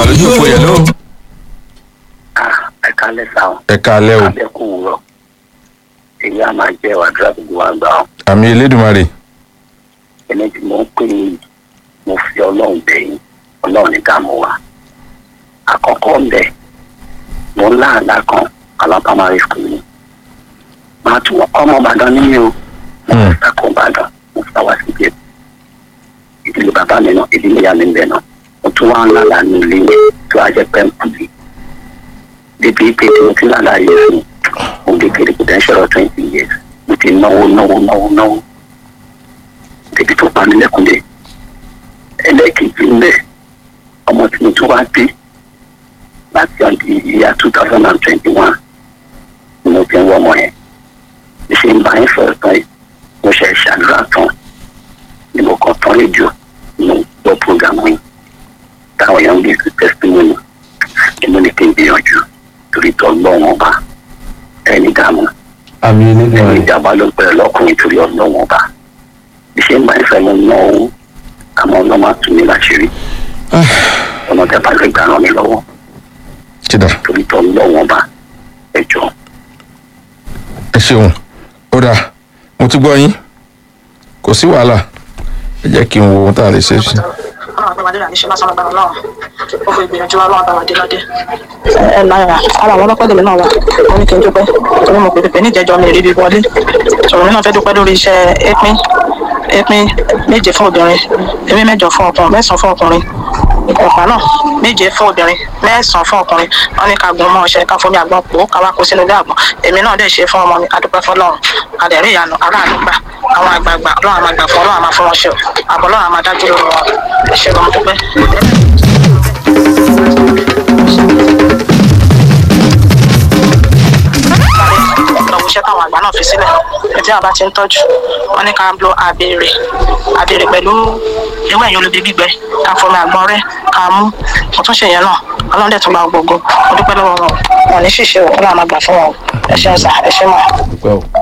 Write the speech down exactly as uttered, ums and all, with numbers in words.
lójú òpó yẹn ló. ẹ kálẹ̀ sáwọn. ẹ káalẹ́ o. abẹ́ kò wúrọ̀ èyí á máa jẹ́ wàdúrà gbogbo wa gbà ọ́. àmì Elédùmarè. ẹni tí mo ń pè ní mo fi ọlọ́run bẹ̀yìn ọlọ́run ní ká mú wa. àkọ́kọ́ ń bẹ̀ mo ń láàlá kan alápámárì school ni. màá tún ọmọ Ìbàdàn ní mi o. mo ń sàkó Ìbàdàn mo fà wá sí ìjẹ̀bú. ìdílé bàbá mi náà ìdílé ìyá mi ń bẹ̀ náà. mo tún wá ń lálàá ní ilé yẹn tó a jẹ́ pẹ́ńpù bíi. débi pé tí mo ti lálàá yẹn fún mo lè kéré potential of twenty years mo ti náwó náwó náwó náwó débi tó pa mí lẹ́kúnlé ẹlẹ́kejì ńlẹ̀ ọmọ tí mo tún wá dé láti ọdún ìyá two thousand and twenty one ni mo ti ń wọ ọmọ yẹn bí ṣe ń bá yín sọ̀rọ̀ tán yìí mo ṣe ṣàdúrà tán ni mo kàn tán rédíò mo gbọ́ programu yìí táwọn èèyàn ń gbé sí testimony ni mo ní kí n gbìyànjú torí tọ́ lọ́wọ́n ọba ẹni dààmú àmì Elédùmarè. ẹni ìjàmbá ló pẹ̀lú lọ́kùnrin torí ọlọ́wọ́n ọba bí ṣe ń bá ìfẹ́ mo ná owó àmọ́ ọlọ́mọ àtún mi láṣìírí ọ̀nà tẹ́pá lè gbà ràn mí lọ́wọ́ kídà torí tọ́ lọ́wọ́n ọba ẹjọ́. ẹ ṣeun ó dáa mo ti gbọ́ yín kò sí wàhálà ẹ jẹ́ kí n wo ohun tá a lè ṣe sí. ọlọ́run pé wàdí àníṣe lásán lágbára náà ó fi ìgbìyànjú wa lọ́wọ́ àtàwọn adéládé. ẹ náírà ara àwọn ọlọ́pàá lèmi náà wà ó ní kí n dúpẹ́ torí mo pèpè ní ìjẹ́jọ́ mi rí bí wọlé sọ̀rọ̀ mi náà fẹ́ dúpẹ́ lórí iṣẹ́ ẹ̀pín ẹ̀pín méje fún obìnrin ewé mẹ́jọ fún ọkùnrin mẹ́sàn-án fún ọkùnrin ọ̀pá náà méje fún obìnrin mẹ́sàn-án fún ọkùnrin wọn ní ká gun mọ́ ọṣẹ ká fomi àgbọn pò ká wá kó sínú ilé àgbọn èmi náà dẹ̀ ṣe fún ọmọ mi adúpẹ́ fọlọ́run adẹ̀rí ìyanu aláàánú gbà àwọn àgbààgbà ọlọ́run àmà gbà fún ọlọ́run àmà fún wọn ṣe àbọ̀ ọlọ́run àmà dájú lórí wọn ẹ ṣe lọ́mọ dúpẹ́. iṣẹ́ táwọn àgbà náà fi sílẹ̀ ẹ̀tí àbá ti ń tọ́jú wọn ní ká lo abèrè abèrè pẹ̀lú ewé ẹ̀yìn olóbi gbígbẹ ká fomi àgbọn rẹ ká mú mo tún ṣe yẹn náà ọlọ́run dẹ̀ tún gba gbogbo mo dúpẹ́ lọ́wọ́ wọn wọn ní ṣìṣe wọn náà máa gbà fún wọn ẹ ṣeun sà ẹ ṣe mọ́.